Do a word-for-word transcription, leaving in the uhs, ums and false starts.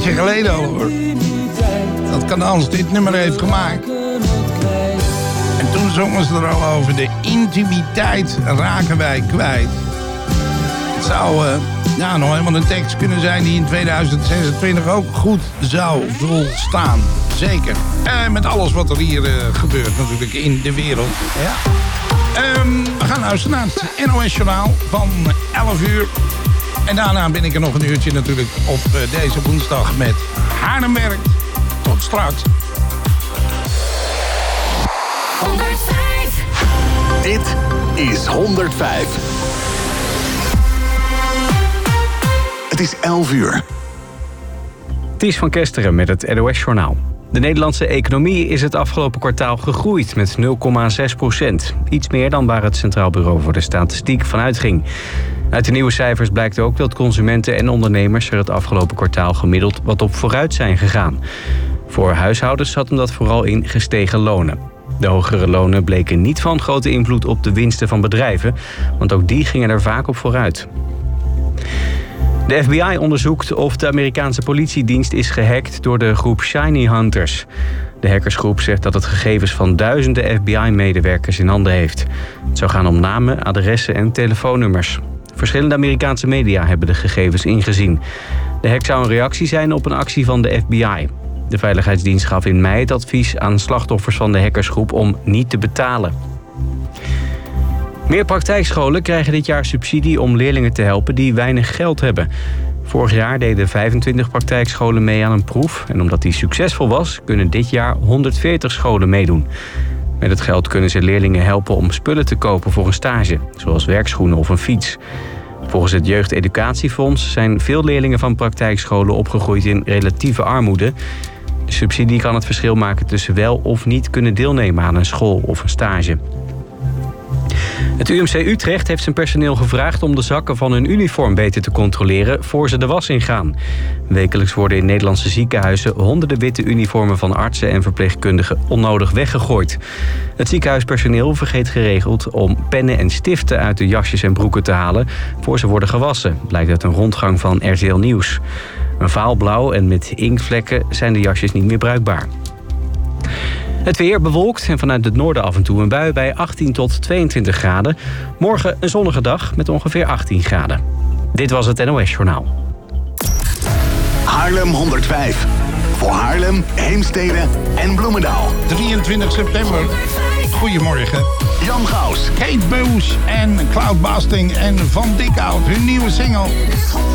tijdje geleden al, hoor. Dat Canals dit nummer heeft gemaakt. En toen zongen ze er al over. De intimiteit raken wij kwijt. Het zou uh, ja, nog helemaal een tekst kunnen zijn die in tweeduizend zesentwintig ook goed zou volstaan. Zeker. Uh, met alles wat er hier uh, gebeurt natuurlijk in de wereld. Ja. Um, we gaan luisteren naar het N O S-journaal van elf uur. En daarna ben ik er nog een uurtje natuurlijk op uh, deze woensdag met Haarlem Werkt. Tot straks. honderdvijf. Dit is honderdvijf. Het is elf uur. Ties van Kesteren met het N O S-journaal. De Nederlandse economie is het afgelopen kwartaal gegroeid met nul komma zes procent. Iets meer dan waar het Centraal Bureau voor de Statistiek van uitging. Uit de nieuwe cijfers blijkt ook dat consumenten en ondernemers er het afgelopen kwartaal gemiddeld wat op vooruit zijn gegaan. Voor huishoudens zat hem dat vooral in gestegen lonen. De hogere lonen bleken niet van grote invloed op de winsten van bedrijven, want ook die gingen er vaak op vooruit. De F B I onderzoekt of de Amerikaanse politiedienst is gehackt door de groep Shiny Hunters. De hackersgroep zegt dat het gegevens van duizenden F B I-medewerkers in handen heeft. Het zou gaan om namen, adressen en telefoonnummers. Verschillende Amerikaanse media hebben de gegevens ingezien. De hack zou een reactie zijn op een actie van de F B I. De Veiligheidsdienst gaf in mei het advies aan slachtoffers van de hackersgroep om niet te betalen. Meer praktijkscholen krijgen dit jaar subsidie om leerlingen te helpen die weinig geld hebben. Vorig jaar deden vijfentwintig praktijkscholen mee aan een proef. En omdat die succesvol was, kunnen dit jaar honderdveertig scholen meedoen. Met het geld kunnen ze leerlingen helpen om spullen te kopen voor een stage, zoals werkschoenen of een fiets. Volgens het Jeugdeducatiefonds zijn veel leerlingen van praktijkscholen opgegroeid in relatieve armoede. De subsidie kan het verschil maken tussen wel of niet kunnen deelnemen aan een school of een stage. Het U M C Utrecht heeft zijn personeel gevraagd om de zakken van hun uniform beter te controleren voor ze de was ingaan. Wekelijks worden in Nederlandse ziekenhuizen honderden witte uniformen van artsen en verpleegkundigen onnodig weggegooid. Het ziekenhuispersoneel vergeet geregeld om pennen en stiften uit de jasjes en broeken te halen voor ze worden gewassen, blijkt uit een rondgang van R T L Nieuws. Een vaalblauw en met inktvlekken zijn de jasjes niet meer bruikbaar. Het weer bewolkt en vanuit het noorden af en toe een bui bij achttien tot tweeëntwintig graden. Morgen een zonnige dag met ongeveer achttien graden. Dit was het N O S-journaal. Haarlem honderdvijf. Voor Haarlem, Heemstede en Bloemendaal. drieëntwintig september. Goedemorgen. Jan Gaus. Kate Boos en Cloud Basting en Van Dikhout. Hun nieuwe single.